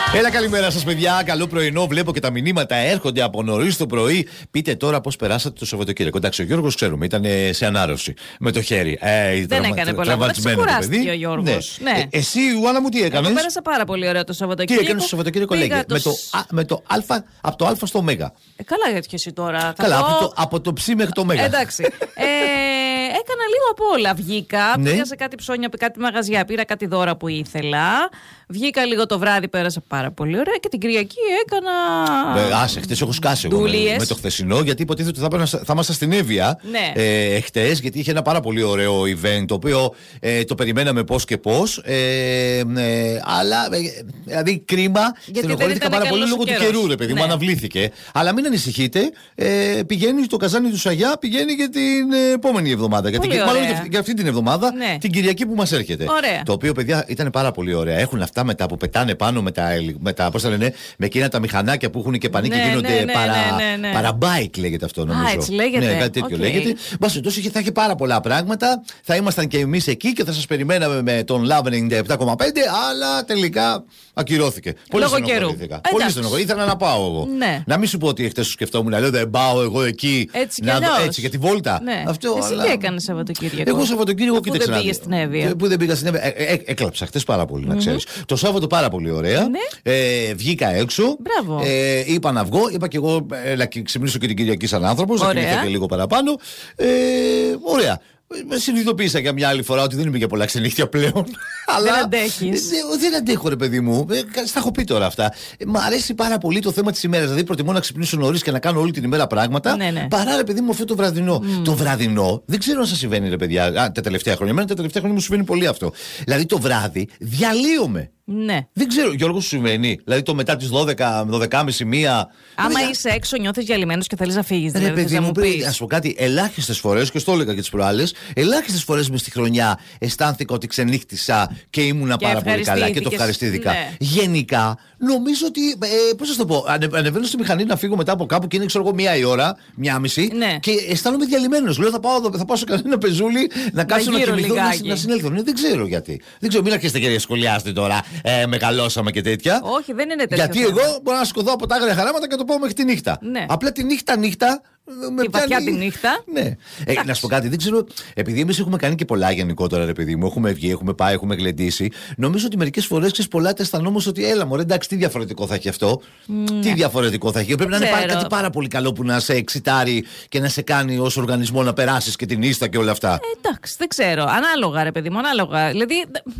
Έλα, καλημέρα σας, παιδιά. Καλό πρωινό. Βλέπω και τα μηνύματα έρχονται από νωρίς το πρωί. Πείτε τώρα πώς περάσατε το Σαββατοκύριακο. Εντάξει, ο Γιώργος ξέρουμε, ήταν σε ανάρρωση με το χέρι. Δεν έκανε πολλά. Τραυματισμένο το παιδί. Ο Γιώργος. Ναι. Εσύ, Ιωάννα μου, τι έκανες? Εγώ πέρασα πάρα πολύ ωραία το Σαββατοκύριακο. Τι έκανες το Σαββατοκύριακο, λέγε? Με το Α, από το Α στο Ω. Καλά, γιατί και εσύ τώρα. Καλά, από το Ψ μέχρι το Ω. Εντάξει. Έκανα λίγο από όλα. Βγήκα, Ναι. πήγα σε κάτι ψώνια, κάτι μαγαζιά, πήρα κάτι δώρα που ήθελα. Βγήκα λίγο το βράδυ, πέρασα πάρα πολύ ωραία και την Κυριακή έκανα. Άσε, χτες έχω σκάσει εγώ με το χθεσινό, γιατί υποτίθεται ότι θα ήμασταν στην Εύβοια χτες, γιατί είχε ένα πάρα πολύ ωραίο event, το οποίο το περιμέναμε πώς και πώς. Αλλά δηλαδή κρίμα, στενοχωρήθηκα πάρα πολύ λόγω του καιρού, ρε παιδί μου, αναβλήθηκε. Αλλά μην ανησυχείτε, πηγαίνει το καζάνι του Σαγιά, πηγαίνει για την επόμενη εβδομάδα. Μάλλον για αυτή την εβδομάδα, την Κυριακή που μας έρχεται. Ωραία. Το οποίο, παιδιά, ήταν πάρα πολύ ωραία. Έχουν αυτά μετά που πετάνε πάνω με τα πώς θα λένε, με εκείνα τα μηχανάκια που έχουν και πανί και γίνονται παραμπάικ, λέγεται αυτό, νομίζω. Έτσι λέγεται. Ναι, κάτι τέτοιο λέγεται. Μπας περιπτώσει, θα έχει πάρα πολλά πράγματα. Θα ήμασταν και εμείς εκεί και θα σας περιμέναμε με τον Love 97,5, αλλά τελικά ακυρώθηκε. Πολύ στενοχωρήθηκα. Πολύ στενοχωρήθηκα. Ήθελα να πάω εγώ. Ναι. Να μην σου πω ότι χτες σου σκεφτόμουν, λέω δεν πάω εγώ εκεί. Έτσι για τη βόλτα. Ναι. Αυτό, εσύ τι έκανες Σαββατοκύριακο? Εγώ Σαββατοκύριακο που δεν πήγες στην Εύβοια. Που δεν πήγα στην Εύβοια. Έκλαψα χτες πάρα πολύ, να ξέρεις. Το Σάββατο πάρα πολύ ωραία. Ναι. Βγήκα έξω. Μπράβο. Είπα να βγω. Είπα και εγώ να ξυπνήσω και την Κυριακή σαν άνθρωπος. Να κοιμηθώ και λίγο παραπάνω. Ωραία. Συνειδητοποίησα για μια άλλη φορά ότι δεν είμαι για πολλά ξενύχτια πλέον. Δεν αντέχεις. Δεν αντέχω, ρε παιδί μου. Στα έχω πει τώρα αυτά. Μ' αρέσει πάρα πολύ το θέμα της ημέρας. Δηλαδή, προτιμώ να ξυπνήσω νωρίς και να κάνω όλη την ημέρα πράγματα. Παρά, ρε παιδί μου, αυτό το βραδινό. Το βραδινό, δεν ξέρω αν σας συμβαίνει, ρε παιδιά, τα τελευταία χρόνια. Εμένα τα τελευταία χρόνια μου συμβαίνει πολύ αυτό. Δηλαδή, το βράδυ διαλύομαι. Ναι. Δεν ξέρω, Γιώργο, σου συμβαίνει? Δηλαδή το μετά τις 12, 12.30, 1. Άμα είσαι έξω, νιώθεις διαλυμένος και θέλεις να φύγεις. Ρε παιδί μου, ας πω κάτι, ελάχιστες φορές, και στο έλεγα και τις προάλλες, ελάχιστες φορές μες στη χρονιά αισθάνθηκα ότι ξενύχτησα και ήμουνα πάρα πολύ καλά και το ευχαριστήθηκα. Ναι. Γενικά, νομίζω ότι. Πώς θα το πω, ανεβαίνω στη μηχανή να φύγω μετά από κάπου και είναι, ξέρω εγώ, 1 η ώρα, 1.30 και αισθάνομαι διαλυμένος. Λέω θα πάω σε κανένα πεζούλι να κάτσω να κοιμηθώ, να συνέλθω. Δεν ξέρω γιατί. Δεν ξέρω, μην αρχίσετε και σχολιάστε τώρα. Μεγαλώσαμε και τέτοια. Όχι, δεν είναι τέτοια. Γιατί εγώ μπορώ να σκοτώ από τα άγρια χαράματα και το πάω μέχρι τη νύχτα. Ναι. Απλά τη νύχτα. Τη βαθιά τη νύχτα. Ναι. Να σου πω κάτι, δεν ξέρω. Επειδή εμείς έχουμε κάνει και πολλά γενικότερα, ρε παιδί μου, έχουμε βγει, έχουμε πάει, έχουμε γλεντήσει. Νομίζω ότι μερικές φορές ξέρεις πολλά τα αισθανόμαστε ότι έλα μωρέ, εντάξει, τι διαφορετικό θα έχει αυτό. Τι διαφορετικό θα έχει. Πρέπει να είναι κάτι πάρα πολύ καλό που να σε εξητάρει και να σε κάνει ως οργανισμό να περάσεις και την ίστα και όλα αυτά. Εντάξει, δεν ξέρω. Ανάλογα, ρε παιδί μου, ανάλογα. Δηλαδή,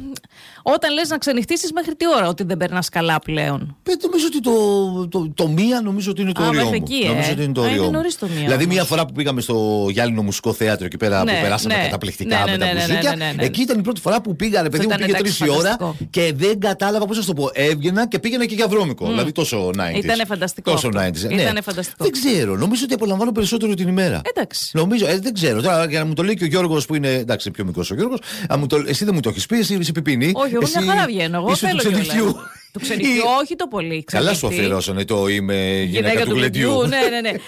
όταν λες να ξενυχτήσεις, μέχρι τι ώρα ότι δεν περνάς καλά πλέον? Νομίζω ότι το μία νομίζω ότι είναι το όριό μου. Νομίζω ότι είναι το όριό μου. Δηλαδή, μία φορά που πήγαμε στο Γυάλινο Μουσικό Θέατρο εκεί πέρα που περάσαμε καταπληκτικά με τα μπουζούκια, εκεί ήταν η πρώτη φορά που πήγα, ρε παιδί μου, πήγε 3 η ώρα και δεν κατάλαβα πώς να το πω. Έβγαινα και πήγαινα και για βρώμικο. Δηλαδή τόσο 90s. Ήταν φανταστικό. Τόσο 90s. Ήταν φανταστικό. Δεν ξέρω, νομίζω ότι απολαμβάνω περισσότερο την ημέρα. Εντάξει. Νομίζω, δεν ξέρω. Τώρα για να μου το λέει και ο Γιώργος που είναι. Εντάξει, πιο μικρός ο Γιώργος. Εσύ δεν μου το έχεις πει, εσύ είσαι πιπίνη. Όχι, εγώ μια χαρά βγαίνω. Εγώ θέλω του ξενυχτιού, όχι το πολύ. Καλά σου αφιερώσανε το είμαι γυναίκα του γλεντιού. Ναι.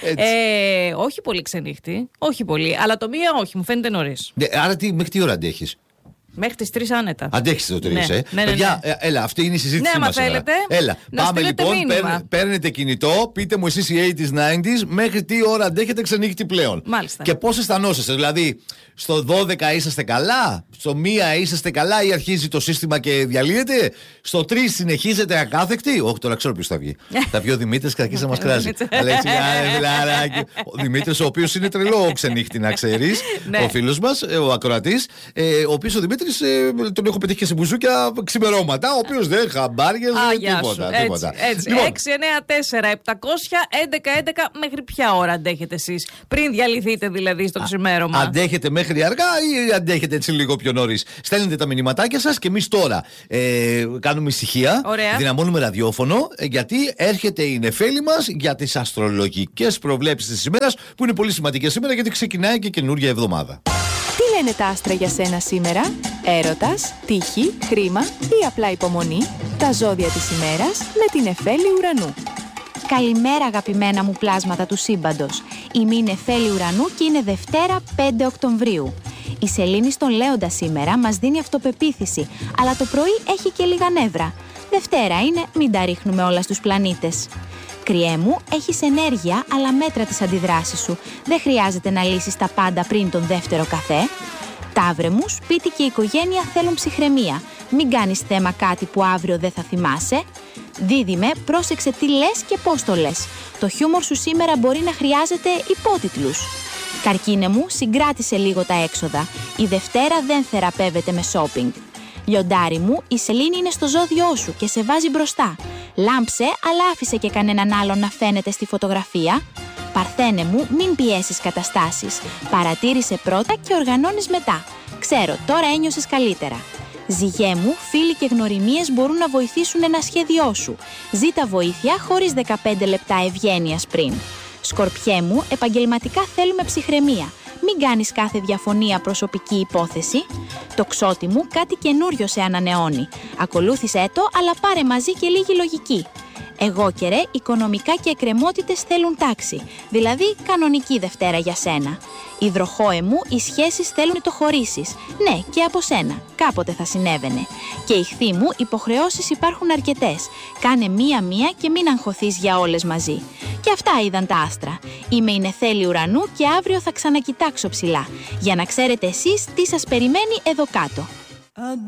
Όχι πολύ ξενύχτη. Όχι πολύ. Αλλά το μία όχι, μου φαίνεται νωρίς. Άρα μέχρι τι ώρα αντέχεις? Μέχρι τις 3 άνετα. Αντέχεις το 3, Παιδιά, έλα, αυτή είναι η συζήτησή μας. Ναι, θέλετε. Έλα, πάμε λοιπόν. Παίρνετε κινητό, πείτε μου εσείς οι 80s, 90s, μέχρι τι ώρα αντέχετε ξενύχτη πλέον. Μάλιστα. Και πώς αισθανόσαστε, δηλαδή, στο 12 είσαστε καλά, στο 1 είσαστε καλά ή αρχίζει το σύστημα και διαλύεται, στο 3 συνεχίζετε ακάθεκτοι. Όχι, τώρα ξέρω ποιος θα βγει. Θα βγει ο Δημήτρης και αρχίσει να μας κράζει. Ο Δημήτρης, ο οποίος είναι τρελό ξενύχτη, να ξέρεις, ο φίλος μας, ο ακροατής, ο οποίος ο Δημήτρης τον έχω πετύχει και σε μπουζούκια ξημερώματα, ο οποίος δεν χαμπάριαζε τίποτα. Έτσι. 694-700-1111, μέχρι ποια ώρα αντέχετε εσείς? Πριν διαλυθείτε δηλαδή στο ξημέρωμα. Αντέχετε μέχρι αργά ή αντέχετε έτσι λίγο πιο νωρίς? Στέλνετε τα μηνυματάκια σας και εμείς τώρα κάνουμε ησυχία. Ωραία. Δυναμώνουμε ραδιόφωνο, γιατί έρχεται η νεφέλη μας για τις αστρολογικές προβλέψεις της ημέρας, που είναι πολύ σημαντικές σήμερα γιατί ξεκινάει και καινούργια εβδομάδα. Τι λένε τα άστρα για σένα σήμερα? Έρωτας, τύχη, χρήμα ή απλά υπομονή? Τα ζώδια της ημέρας με την Νεφέλη Ουρανού. Καλημέρα αγαπημένα μου πλάσματα του σύμπαντος. Είμαι η Νεφέλη Ουρανού και είναι Δευτέρα 5 Οκτωβρίου. Η σελήνη στον Λέοντα σήμερα μας δίνει αυτοπεποίθηση, αλλά το πρωί έχει και λίγα νεύρα. Δευτέρα είναι, μην τα ρίχνουμε όλα στους πλανήτες. Κρυέ μου, έχεις ενέργεια, αλλά μέτρα τις αντιδράσεις σου. Δεν χρειάζεται να λύσεις τα πάντα πριν τον δεύτερο καφέ. Ταύρε μου, σπίτι και οικογένεια θέλουν ψυχραιμία. Μην κάνεις θέμα κάτι που αύριο δεν θα θυμάσαι. Δίδυμε, πρόσεξε τι λες και πώς το λες. Το χιούμορ σου σήμερα μπορεί να χρειάζεται υπότιτλους. Καρκίνε μου, συγκράτησε λίγο τα έξοδα. Η Δευτέρα δεν θεραπεύεται με shopping. Λιοντάρι μου, η σελήνη είναι στο ζώδιό σου και σε βάζει μπροστά. Λάμψε, αλλά άφησε και κανέναν άλλον να φαίνεται στη φωτογραφία. Παρθένε μου, μην πιέσεις καταστάσεις. Παρατήρησε πρώτα και οργανώνεις μετά. Ξέρω, τώρα ένιωσες καλύτερα. Ζυγέ μου, φίλοι και γνωριμίες μπορούν να βοηθήσουν ένα σχέδιό σου. Ζήτα βοήθεια χωρίς 15 λεπτά ευγένειας πριν. Σκορπιέ μου, επαγγελματικά θέλουμε ψυχραιμία. Μην κάνεις κάθε διαφωνία προσωπική υπόθεση. Τοξότη μου, κάτι καινούριο σε ανανεώνει. Ακολούθησέ το, αλλά πάρε μαζί και λίγη λογική. Εγώ και ρε, οικονομικά και εκκρεμότητες θέλουν τάξη. Δηλαδή, κανονική Δευτέρα για σένα. Υδροχόε μου, οι σχέσεις θέλουν το χωρίσεις. Ναι, και από σένα. Κάποτε θα συνέβαινε. Και ηχθή μου, υποχρεώσεις υπάρχουν αρκετές. Κάνε μία-μία και μην αγχωθείς για όλες μαζί. Και αυτά είδαν τα άστρα. Είμαι η νεφέλη ουρανού και αύριο θα ξανακοιτάξω ψηλά. Για να ξέρετε εσείς τι σας περιμένει εδώ κάτω.